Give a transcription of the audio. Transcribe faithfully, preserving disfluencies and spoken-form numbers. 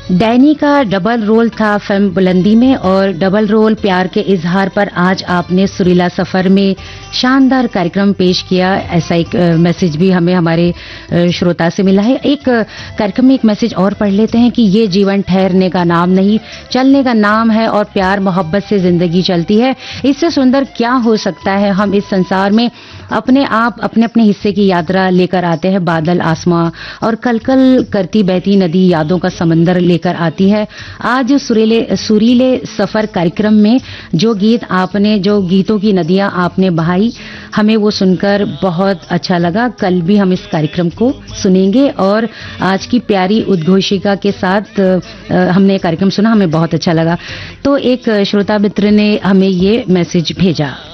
Danny का double role था film बुलंदी में, और डबल रोल प्यार के इजहार पर आज आपने सुरीला सफर में शानदार कार्यक्रम पेश किया। ऐसा एक मैसेज भी हमें हमारे श्रोता से मिला है। एक कार्यक्रम में एक मैसेज और पढ़ लेते हैं कि ये जीवन ठहरने का नाम नहीं, चलने का नाम है, और प्यार मोहब्बत से जिंदगी चलती है। इससे सुंदर क्या हो सकता है। हम इस संसार में अपने आप अपने अपने हिस्से की यात्रा लेकर आते हैं। बादल, आसमां और कलकल करती बहती नदी यादों का समंदर लेकर आती है। आज सुरीले सुरीले सफर कार्यक्रम में जो गीत आपने, जो गीतों की नदियां आपने बहाई, हमें वो सुनकर बहुत अच्छा लगा। कल भी हम इस कार्यक्रम को सुनेंगे, और आज की प्यारी उद्घोषिका के साथ हमने कार्यक्रम सुना, हमें बहुत अच्छा लगा। तो एक श्रोता मित्र ने हमें ये मैसेज भेजा।